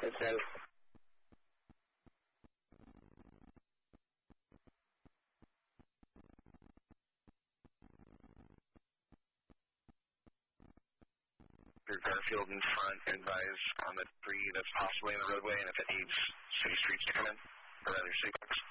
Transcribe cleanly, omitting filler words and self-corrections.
itself. Your Garfield in front, advise on the debris that's possibly in the roadway, and if it needs city streets to come in, or rather city blocks.